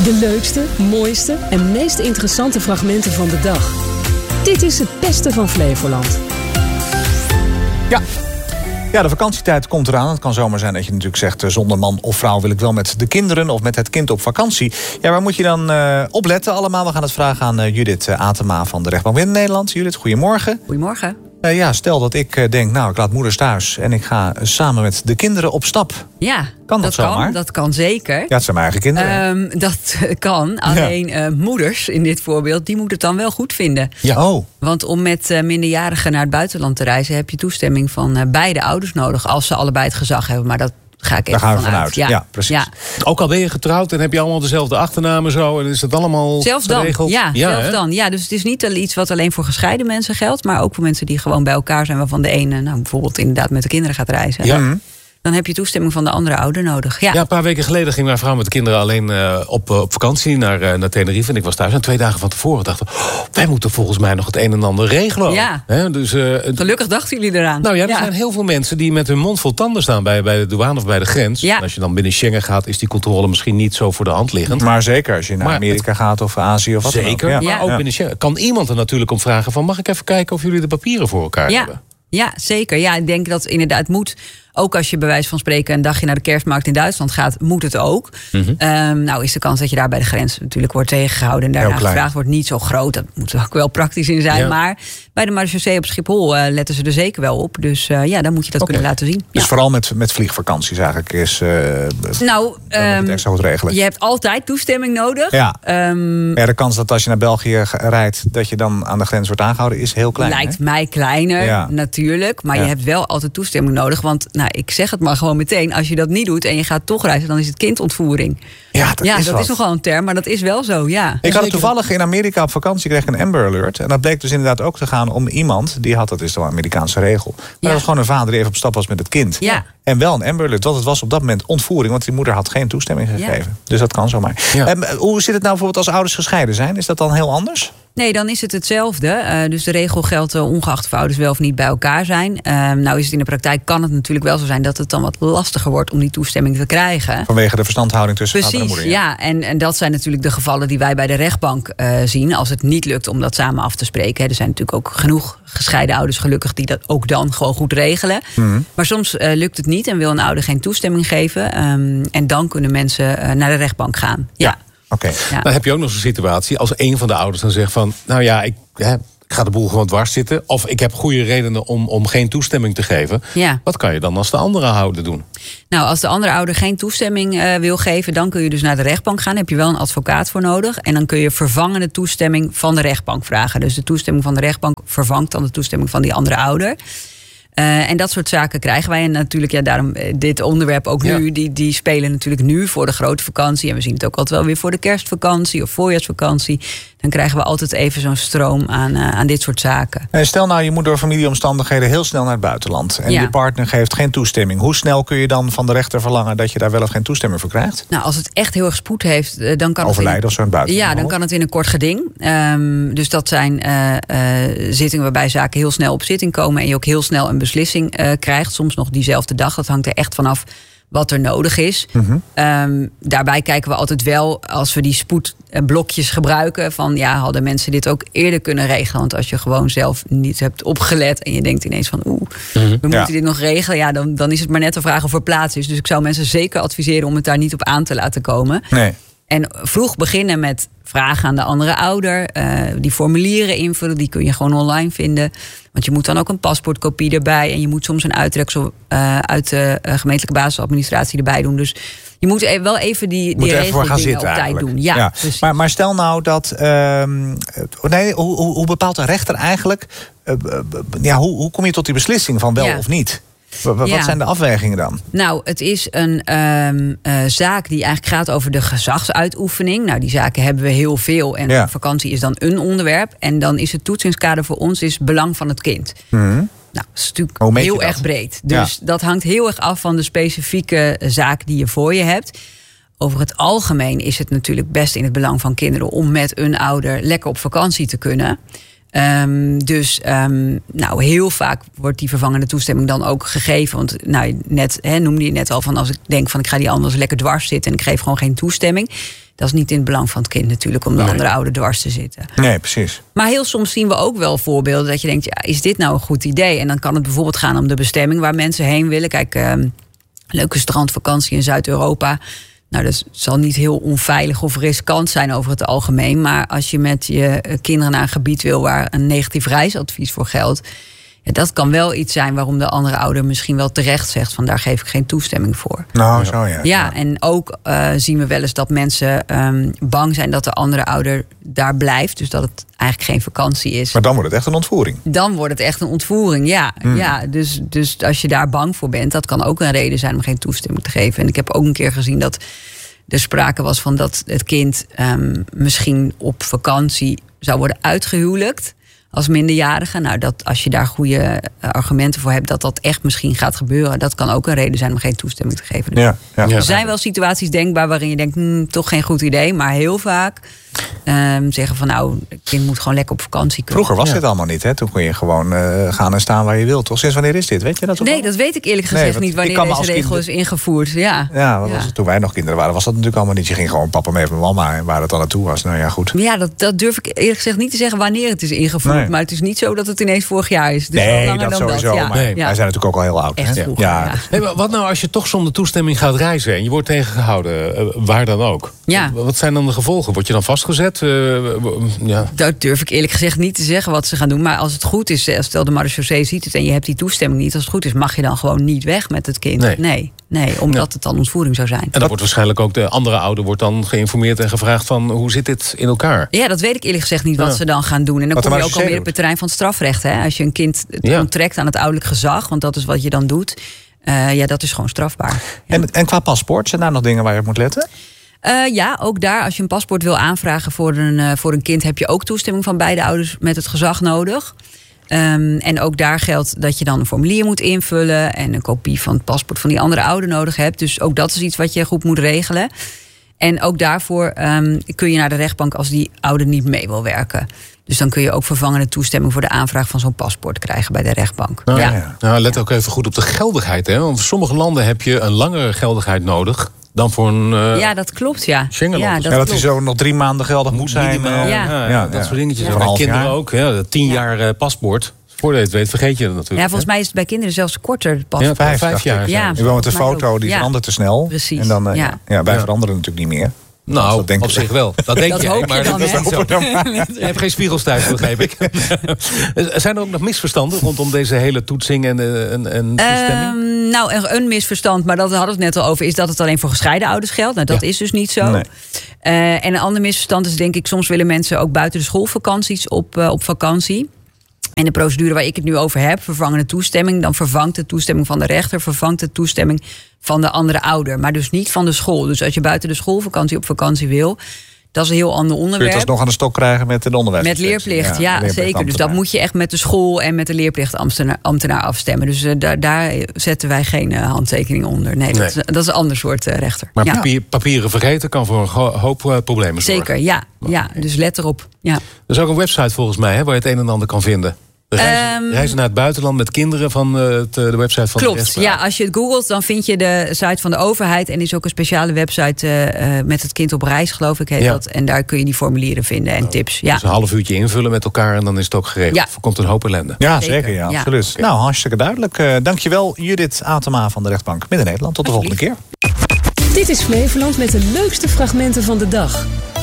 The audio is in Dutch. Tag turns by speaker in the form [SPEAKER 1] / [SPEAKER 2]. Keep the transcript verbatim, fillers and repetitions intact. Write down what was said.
[SPEAKER 1] De leukste, mooiste en meest interessante fragmenten van de dag. Dit is het beste van Flevoland.
[SPEAKER 2] Ja. Ja, de vakantietijd komt eraan. Het kan zomaar zijn dat je natuurlijk zegt, zonder man of vrouw wil ik wel met de kinderen of met het kind op vakantie. Ja, waar moet je dan uh, op letten allemaal? We gaan het vragen aan uh, Judith uh, Atema van de Rechtbank in Nederland. Judith, goedemorgen.
[SPEAKER 3] Goedemorgen.
[SPEAKER 2] Uh, ja, stel dat ik uh, denk, nou, ik laat moeders thuis en ik ga uh, samen met de kinderen op stap.
[SPEAKER 3] Ja,
[SPEAKER 2] kan dat,
[SPEAKER 3] dat
[SPEAKER 2] zomaar?
[SPEAKER 3] Kan, dat kan zeker.
[SPEAKER 2] Ja, het zijn mijn eigen kinderen.
[SPEAKER 3] Um, dat kan. Alleen ja. uh, moeders in dit voorbeeld, die moeten het dan wel goed vinden.
[SPEAKER 2] Ja. Oh.
[SPEAKER 3] Want om met uh, minderjarigen naar het buitenland te reizen, heb je toestemming van uh, beide ouders nodig, als ze allebei het gezag hebben. Maar dat ga ik even
[SPEAKER 2] Daar gaan we
[SPEAKER 3] vanuit.
[SPEAKER 2] vanuit. Ja, ja, precies. Ja.
[SPEAKER 4] Ook al ben je getrouwd en heb je allemaal dezelfde achternaam en zo, en is dat allemaal
[SPEAKER 3] zelfs dan.
[SPEAKER 4] geregeld?
[SPEAKER 3] Ja,
[SPEAKER 4] ja
[SPEAKER 3] zelfs dan. Ja, dus het is niet iets wat alleen voor gescheiden mensen geldt, maar ook voor mensen die gewoon bij elkaar zijn, waarvan de ene nou, bijvoorbeeld inderdaad met de kinderen gaat reizen.
[SPEAKER 4] Ja. Mm-hmm.
[SPEAKER 3] Dan heb je toestemming van de andere ouder nodig. Ja,
[SPEAKER 4] ja een paar weken geleden ging mijn vrouw met de kinderen alleen uh, op, uh, op vakantie naar, uh, naar Tenerife. En ik was thuis. En twee dagen van tevoren dachten oh, wij moeten volgens mij nog het een en ander regelen.
[SPEAKER 3] Ja.
[SPEAKER 4] He, dus, uh,
[SPEAKER 3] gelukkig dachten jullie eraan.
[SPEAKER 4] Nou ja, er
[SPEAKER 3] ja.
[SPEAKER 4] zijn heel veel mensen die met hun mond vol tanden staan bij, bij de douane of bij de grens.
[SPEAKER 3] Ja.
[SPEAKER 4] En als je dan binnen Schengen gaat, is die controle misschien niet zo voor de hand liggend.
[SPEAKER 2] Maar zeker als je naar
[SPEAKER 4] maar
[SPEAKER 2] Amerika het... gaat of Azië of wat
[SPEAKER 4] zeker,
[SPEAKER 2] dan ook.
[SPEAKER 4] Ja.
[SPEAKER 3] Ja.
[SPEAKER 4] Maar ook ja. binnen Schengen. Kan iemand er natuurlijk om vragen van, mag ik even kijken of jullie de papieren voor elkaar
[SPEAKER 3] ja.
[SPEAKER 4] hebben?
[SPEAKER 3] Ja, zeker. Ja, ik denk dat het inderdaad moet. Ook als je bij wijze van spreken een dagje naar de kerstmarkt in Duitsland gaat, moet het ook. Mm-hmm. Um, nou is de kans dat je daar bij de grens natuurlijk wordt tegengehouden en daarna gevraagd wordt niet zo groot. Dat moet er ook wel praktisch in zijn. Ja. Maar bij de marechaussee op Schiphol uh, letten ze er zeker wel op. Dus uh, ja, dan moet je dat okay. kunnen laten zien.
[SPEAKER 2] Dus
[SPEAKER 3] ja.
[SPEAKER 2] vooral met, met vliegvakanties eigenlijk is uh,
[SPEAKER 3] nou, um,
[SPEAKER 2] het extra goed regelen.
[SPEAKER 3] Je hebt altijd toestemming nodig.
[SPEAKER 2] Ja.
[SPEAKER 3] Um,
[SPEAKER 2] ja, de kans dat als je naar België rijdt, dat je dan aan de grens wordt aangehouden, is heel klein.
[SPEAKER 3] Lijkt
[SPEAKER 2] hè?
[SPEAKER 3] mij kleiner, ja. natuurlijk. Maar ja. je hebt wel altijd toestemming nodig. Want nou, ik zeg het maar gewoon meteen, als je dat niet doet en je gaat toch reizen, dan is het kindontvoering.
[SPEAKER 2] Ja, dat,
[SPEAKER 3] ja,
[SPEAKER 2] is,
[SPEAKER 3] dat is nogal een term, maar dat is wel zo, ja.
[SPEAKER 2] Ik had het toevallig in Amerika op vakantie, kreeg ik een Amber Alert. En dat bleek dus inderdaad ook te gaan om iemand, die had, dat is wel een Amerikaanse regel. Maar ja. dat was gewoon een vader die even op stap was met het kind.
[SPEAKER 3] Ja.
[SPEAKER 2] En wel een Amber Alert, want het was op dat moment ontvoering, want die moeder had geen toestemming gegeven. Ja. Dus dat kan zomaar. Ja. Um, hoe zit het nou bijvoorbeeld als ouders gescheiden zijn? Is dat dan heel anders?
[SPEAKER 3] Nee, dan is het hetzelfde. Uh, dus de regel geldt uh, ongeacht of ouders wel of niet bij elkaar zijn. Uh, nou is het in de praktijk, kan het natuurlijk wel zo zijn dat het dan wat lastiger wordt om die toestemming te krijgen.
[SPEAKER 2] Vanwege de verstandhouding tussen
[SPEAKER 3] Precies,
[SPEAKER 2] vader en moeder.
[SPEAKER 3] Ja, ja en, en dat zijn natuurlijk de gevallen die wij bij de rechtbank uh, zien. Als het niet lukt om dat samen af te spreken. Er zijn natuurlijk ook genoeg gescheiden ouders gelukkig die dat ook dan gewoon goed regelen. Mm-hmm. Maar soms uh, lukt het niet en wil een ouder geen toestemming geven. Um, en dan kunnen mensen uh, naar de rechtbank gaan. Ja. ja.
[SPEAKER 2] Okay.
[SPEAKER 4] Ja. Dan heb je ook nog zo'n situatie als een van de ouders dan zegt van, nou ja, ik, hè, ik ga de boel gewoon dwars zitten. Of ik heb goede redenen om, om geen toestemming te geven.
[SPEAKER 3] Ja.
[SPEAKER 4] Wat kan je dan als de andere ouder doen?
[SPEAKER 3] Nou, als de andere ouder geen toestemming uh, wil geven, dan kun je dus naar de rechtbank gaan. Daar heb je wel een advocaat voor nodig. En dan kun je vervangende toestemming van de rechtbank vragen. Dus de toestemming van de rechtbank vervangt dan de toestemming van die andere ouder. Uh, en dat soort zaken krijgen wij. En natuurlijk, ja, daarom uh, dit onderwerp ook nu. Ja. Die, die spelen natuurlijk nu voor de grote vakantie. En we zien het ook altijd wel weer voor de kerstvakantie of voorjaarsvakantie. Dan krijgen we altijd even zo'n stroom aan, uh, aan dit soort zaken.
[SPEAKER 2] En stel nou, je moet door familieomstandigheden heel snel naar het buitenland. En ja. je partner geeft geen toestemming. Hoe snel kun je dan van de rechter verlangen dat je daar wel of geen toestemming voor krijgt?
[SPEAKER 3] Nou, als het echt heel erg spoed heeft, uh, dan kan
[SPEAKER 2] Overlijden
[SPEAKER 3] het in,
[SPEAKER 2] of zo in het buitenland.
[SPEAKER 3] Ja, dan kan het in een kort geding. Um, dus dat zijn uh, uh, zittingen waarbij zaken heel snel op zitting komen en je ook heel snel een beslissing uh, krijgt. Soms nog diezelfde dag. Dat hangt er echt vanaf wat er nodig is. Mm-hmm. Um, daarbij kijken we altijd wel, als we die spoedblokjes gebruiken, van ja, hadden mensen dit ook eerder kunnen regelen? Want als je gewoon zelf niet hebt opgelet en je denkt ineens van oeh, mm-hmm. we moeten ja. dit nog regelen, ja, dan, dan is het maar net de vraag of er plaats is. Dus ik zou mensen zeker adviseren om het daar niet op aan te laten komen.
[SPEAKER 2] Nee.
[SPEAKER 3] En vroeg beginnen met vragen aan de andere ouder. Uh, die formulieren invullen, die kun je gewoon online vinden. Want je moet dan ook een paspoortkopie erbij. En je moet soms een uittreksel uh, uit de uh, gemeentelijke basisadministratie erbij doen. Dus je moet e- wel even die, die regeldingen op tijd doen. Ja,
[SPEAKER 2] ja. Maar, maar stel nou dat... Uh, nee, hoe, hoe, hoe bepaalt een rechter eigenlijk... Uh, uh, ja, hoe, hoe kom je tot die beslissing van wel ja. of niet? Wat ja. zijn de afwegingen dan?
[SPEAKER 3] Nou, het is een um, uh, zaak die eigenlijk gaat over de gezagsuitoefening. Nou, die zaken hebben we heel veel. En ja. vakantie is dan een onderwerp. En dan is het toetsingskader voor ons is belang van het kind. Mm-hmm. Nou, dat is natuurlijk heel erg breed. Dus ja. dat hangt heel erg af van de specifieke zaak die je voor je hebt. Over het algemeen is het natuurlijk best in het belang van kinderen om met een ouder lekker op vakantie te kunnen. Um, dus um, nou, heel vaak wordt die vervangende toestemming dan ook gegeven. Want nou, net he, noemde je net al van als ik denk van ik ga die anders lekker dwars zitten en ik geef gewoon geen toestemming. Dat is niet in het belang van het kind natuurlijk... om de
[SPEAKER 4] nee.
[SPEAKER 3] andere ouder dwars te zitten.
[SPEAKER 2] Nee, precies.
[SPEAKER 3] Maar heel soms zien we ook wel voorbeelden dat je denkt... ja, is dit nou een goed idee? En dan kan het bijvoorbeeld gaan om de bestemming waar mensen heen willen. Kijk, uh, leuke strandvakantie in Zuid-Europa... Nou, dat zal niet heel onveilig of riskant zijn over het algemeen. Maar als je met je kinderen naar een gebied wil... waar een negatief reisadvies voor geldt... Ja, dat kan wel iets zijn waarom de andere ouder misschien wel terecht zegt... van daar geef ik geen toestemming voor.
[SPEAKER 2] Nou, ja. zo ja.
[SPEAKER 3] Ja, en ook uh, zien we wel eens dat mensen um, bang zijn... dat de andere ouder daar blijft. Dus dat het eigenlijk geen vakantie is.
[SPEAKER 2] Maar dan wordt het echt een ontvoering.
[SPEAKER 3] Dan wordt het echt een ontvoering, ja.
[SPEAKER 2] Hmm.
[SPEAKER 3] ja dus, dus als je daar bang voor bent... dat kan ook een reden zijn om geen toestemming te geven. En ik heb ook een keer gezien dat er sprake was van... dat het kind um, misschien op vakantie zou worden uitgehuwelijkt... als minderjarige. Nou, dat als je daar goede argumenten voor hebt... dat dat echt misschien gaat gebeuren... dat kan ook een reden zijn om geen toestemming te geven. Dus
[SPEAKER 2] ja, ja.
[SPEAKER 3] er zijn wel situaties denkbaar waarin je denkt... Hm, toch geen goed idee, maar heel vaak... Um, zeggen van nou, het kind moet gewoon lekker op vakantie kunnen.
[SPEAKER 2] Vroeger was
[SPEAKER 3] ja.
[SPEAKER 2] dit allemaal niet, hè? Toen kon je gewoon uh, gaan en staan waar je wilt. Toch? Sinds wanneer is dit? Weet je dat?
[SPEAKER 3] Nee, dat weet ik eerlijk gezegd
[SPEAKER 2] nee,
[SPEAKER 3] niet... wanneer deze regel kind... is ingevoerd. Ja,
[SPEAKER 2] ja, wat
[SPEAKER 3] ja.
[SPEAKER 2] Was het, toen wij nog kinderen waren, was dat natuurlijk allemaal niet. Je ging gewoon papa mee met mama en waar het dan naartoe was. Nou ja, goed.
[SPEAKER 3] Ja, dat, dat durf ik eerlijk gezegd niet te zeggen wanneer het is ingevoerd. Nee. Maar het is niet zo dat het ineens vorig jaar is. Het is
[SPEAKER 2] nee,
[SPEAKER 3] langer
[SPEAKER 2] dat
[SPEAKER 3] dan
[SPEAKER 2] sowieso.
[SPEAKER 3] Dat. Ja.
[SPEAKER 2] Maar
[SPEAKER 3] Nee.
[SPEAKER 2] wij zijn natuurlijk ook al heel oud.
[SPEAKER 3] Echt
[SPEAKER 2] hè?
[SPEAKER 3] vroeger,
[SPEAKER 2] ja.
[SPEAKER 3] ja.
[SPEAKER 4] Hey, maar wat nou als je toch zonder toestemming gaat reizen... en je wordt tegengehouden, uh, waar dan ook?
[SPEAKER 3] Ja.
[SPEAKER 4] Wat zijn dan de gevolgen? Word je dan vastgezet? Uh, ja.
[SPEAKER 3] Dat durf ik eerlijk gezegd niet te zeggen wat ze gaan doen. Maar als het goed is, stel de marechaussee ziet het... en je hebt die toestemming niet, als het goed is... mag je dan gewoon niet weg met het kind.
[SPEAKER 4] Nee,
[SPEAKER 3] nee, nee omdat ja. het dan ontvoering zou zijn.
[SPEAKER 4] En dan wordt waarschijnlijk ook de andere ouder... wordt dan geïnformeerd en gevraagd van... hoe zit dit in elkaar?
[SPEAKER 3] Ja, dat weet ik eerlijk gezegd niet wat ja. ze dan gaan doen. En dan
[SPEAKER 2] wat
[SPEAKER 3] kom je ook alweer op het terrein van het strafrecht. Hè? Als je een kind
[SPEAKER 4] ja.
[SPEAKER 3] onttrekt aan het ouderlijk gezag... want dat is wat je dan doet... Uh, ja, dat is gewoon strafbaar. Ja.
[SPEAKER 2] En, en qua paspoort, zijn daar nog dingen waar je op moet letten?
[SPEAKER 3] Uh, ja, ook daar, als je een paspoort wil aanvragen voor een, uh, voor een kind... heb je ook toestemming van beide ouders met het gezag nodig. Um, en ook daar geldt dat je dan een formulier moet invullen... en een kopie van het paspoort van die andere ouder nodig hebt. Dus ook dat is iets wat je goed moet regelen. En ook daarvoor um, kun je naar de rechtbank als die ouder niet mee wil werken. Dus dan kun je ook vervangende toestemming voor de aanvraag van zo'n paspoort krijgen bij de rechtbank.
[SPEAKER 4] Nou,
[SPEAKER 3] ja.
[SPEAKER 4] Ja. Nou, let ook even goed op de geldigheid. Hè? Want in sommige landen heb je een langere geldigheid nodig... dan voor een uh,
[SPEAKER 3] ja, dat klopt, ja.
[SPEAKER 4] Schengenland.
[SPEAKER 3] Ja, dat,
[SPEAKER 2] ja, dat hij zo nog drie maanden geldig moet zijn.
[SPEAKER 4] Minimaal,
[SPEAKER 3] ja.
[SPEAKER 4] Ja,
[SPEAKER 2] ja,
[SPEAKER 4] dat
[SPEAKER 2] ja.
[SPEAKER 4] soort dingetjes.
[SPEAKER 3] Ja.
[SPEAKER 4] En bij kinderen
[SPEAKER 2] jaar.
[SPEAKER 4] ook. Ja, tien ja. jaar uh, paspoort. Voordat je het weet, vergeet je dat natuurlijk.
[SPEAKER 3] Ja, volgens mij is het bij kinderen zelfs korter. Paspoort.
[SPEAKER 4] Ja, vijf, vijf jaar.
[SPEAKER 3] Ja,
[SPEAKER 2] Je woont met een
[SPEAKER 3] volgens mij
[SPEAKER 2] foto,
[SPEAKER 3] ook.
[SPEAKER 2] die
[SPEAKER 3] Ja.
[SPEAKER 2] verandert te snel.
[SPEAKER 3] Precies,
[SPEAKER 2] En dan, uh,
[SPEAKER 3] ja.
[SPEAKER 2] ja, wij
[SPEAKER 4] Ja.
[SPEAKER 2] veranderen natuurlijk niet meer.
[SPEAKER 4] Nou,
[SPEAKER 2] dat denk
[SPEAKER 4] op
[SPEAKER 2] ik.
[SPEAKER 4] zich wel. Dat denk
[SPEAKER 3] Dat
[SPEAKER 4] jij,
[SPEAKER 3] hoop je
[SPEAKER 4] maar
[SPEAKER 3] dan,
[SPEAKER 4] dat is
[SPEAKER 3] hè?
[SPEAKER 4] niet zo. Je hebt geen spiegels thuis, begrijp ik. Zijn er ook nog misverstanden rondom deze hele toetsing en, en, en toestemming?
[SPEAKER 3] Um, nou, een, een misverstand, maar dat hadden we het net al over... is dat het alleen voor gescheiden ouders geldt. Nou, dat
[SPEAKER 4] Ja.
[SPEAKER 3] is dus niet zo.
[SPEAKER 2] Nee.
[SPEAKER 3] Uh, en een ander misverstand is denk ik... soms willen mensen ook buiten de schoolvakanties op, uh, op vakantie... En de procedure waar ik het nu over heb, vervangende toestemming... dan vervangt de toestemming van de rechter... vervangt de toestemming van de andere ouder. Maar dus niet van de school. Dus als je buiten de schoolvakantie op vakantie wil... dat is een heel ander
[SPEAKER 2] Kun je
[SPEAKER 3] onderwerp.
[SPEAKER 2] het alsnog aan de stok krijgen met de onderwijs?
[SPEAKER 3] Met leerplicht, ja, ja zeker. Dus dat moet je echt met de school en met de leerplichtambtenaar afstemmen. Dus uh, daar, daar zetten wij geen uh, handtekening onder. Nee, dat,
[SPEAKER 4] Nee.
[SPEAKER 3] Is, dat is een ander soort uh, rechter.
[SPEAKER 4] Maar
[SPEAKER 3] ja.
[SPEAKER 4] papier, papieren vergeten kan voor een hoop uh, problemen zorgen.
[SPEAKER 3] Zeker, ja, ja. Dus let erop. Ja.
[SPEAKER 4] Er is ook een website volgens mij hè, waar je het een en ander kan vinden. Reizen,
[SPEAKER 3] Um,
[SPEAKER 4] reizen naar het buitenland met kinderen van uh, de website van
[SPEAKER 3] Klopt,
[SPEAKER 4] de rechtspraak.
[SPEAKER 3] ja, als je het googelt dan vind je de site van de overheid... en er is ook een speciale website uh, met het kind op reis, geloof ik heet
[SPEAKER 4] Ja.
[SPEAKER 3] dat. En daar kun je die formulieren vinden en tips. Ja.
[SPEAKER 4] Dus een half uurtje invullen met elkaar en dan is het ook geregeld.
[SPEAKER 3] Ja.
[SPEAKER 4] Er komt een hoop ellende.
[SPEAKER 2] Ja,
[SPEAKER 3] Zeker,
[SPEAKER 2] zeker. Ja,
[SPEAKER 3] ja.
[SPEAKER 2] absoluut.
[SPEAKER 4] Okay.
[SPEAKER 2] Nou, hartstikke duidelijk. Uh, dankjewel, Judith Atema van de rechtbank Midden-Nederland. Tot de volgende keer.
[SPEAKER 1] Dit is Flevoland met de leukste fragmenten van de dag.